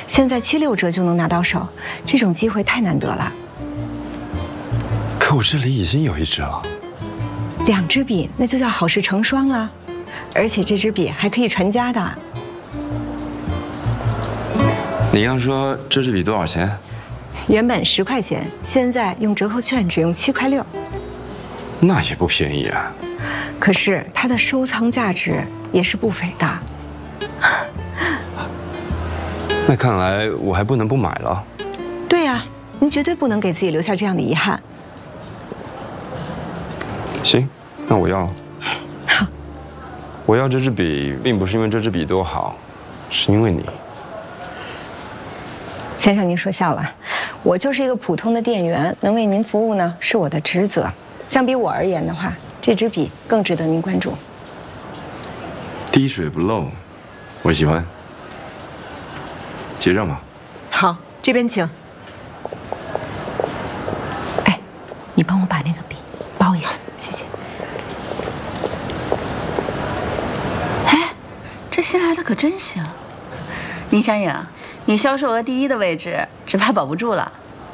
现在76折就能拿到手，这种机会太难得了。 可我这里已经有1支了。 2支笔那就叫好事成双了，而且这支笔还可以传家的。 你刚说这支笔多少钱？ 原本10块钱，现在用折扣券只用7块6。 那也不便宜啊。 可是它的收藏价值也是不菲的。 那看来我还不能不买了。 对呀，您绝对不能给自己留下这样的遗憾。 行，那我要。 好。 我要这支笔，并不是因为这支笔多好，是因为你。 先生，您说笑了，我就是一个普通的店员，能为您服务呢，是我的职责。相比我而言的话，这支笔更值得您关注。 滴水不漏，我喜欢。结账吧。 好，这边请。哎，你帮我把那个笔包一下，谢谢。 哎，这新来的可真行。宁香影，你销售额第1的位置，只怕保不住了。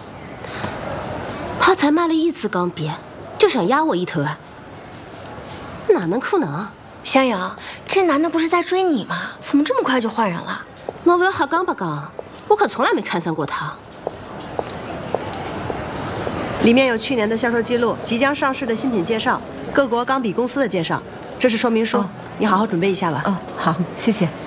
他才卖了1支钢笔，就想压我一头啊？哪能可能啊！ 香影，这男的不是在追你吗？怎么这么快就换人了？ 我不要瞎讲不讲，我可从来没看上过他。 里面有去年的销售记录、即将上市的新品介绍、各国钢笔公司的介绍，这是说明书，你好好准备一下吧。 哦，好，谢谢。